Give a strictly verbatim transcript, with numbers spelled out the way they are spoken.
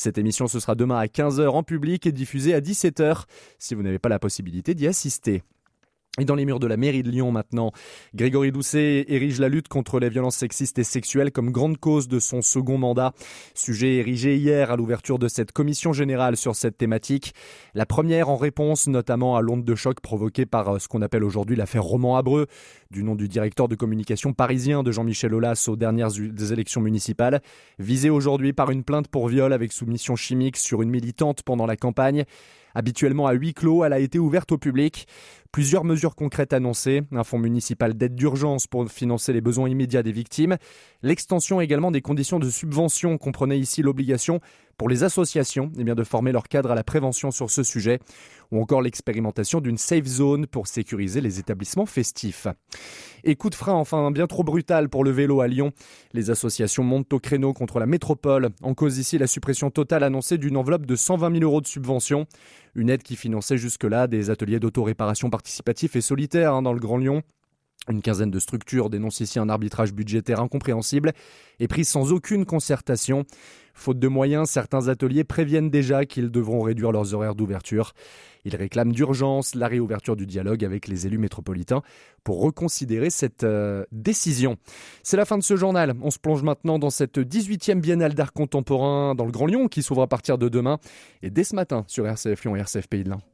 Cette émission, ce sera demain à quinze heures en public et diffusée à dix-sept heures si vous n'avez pas la possibilité d'y assister. Et dans les murs de la mairie de Lyon maintenant, Grégory Doucet érige la lutte contre les violences sexistes et sexuelles comme grande cause de son second mandat. Sujet érigé hier à l'ouverture de cette commission générale sur cette thématique. La première en réponse notamment à l'onde de choc provoquée par ce qu'on appelle aujourd'hui l'affaire Roman-Habreux, du nom du directeur de communication parisien de Jean-Michel Aulas aux dernières élections municipales, visé aujourd'hui par une plainte pour viol avec soumission chimique sur une militante pendant la campagne. Habituellement à huis clos, elle a été ouverte au public. Plusieurs mesures concrètes annoncées, un fonds municipal d'aide d'urgence pour financer les besoins immédiats des victimes, l'extension également des conditions de subvention comprenait ici l'obligation pour les associations eh bien, de former leur cadre à la prévention sur ce sujet, ou encore l'expérimentation d'une safe zone pour sécuriser les établissements festifs. Et coup de frein enfin bien trop brutal pour le vélo à Lyon. Les associations montent au créneau contre la métropole. En cause ici la suppression totale annoncée d'une enveloppe de cent vingt mille euros de subvention. Une aide qui finançait jusque-là des ateliers d'autoréparation participatifs et solitaires hein, dans le Grand Lyon. Une quinzaine de structures dénoncent ici un arbitrage budgétaire incompréhensible et prise sans aucune concertation. Faute de moyens, certains ateliers préviennent déjà qu'ils devront réduire leurs horaires d'ouverture. Ils réclament d'urgence la réouverture du dialogue avec les élus métropolitains pour reconsidérer cette euh, décision. C'est la fin de ce journal. On se plonge maintenant dans cette dix-huitième biennale d'art contemporain dans le Grand Lyon qui s'ouvre à partir de demain et dès ce matin sur R C F Lyon et R C F Pays de l'Ain.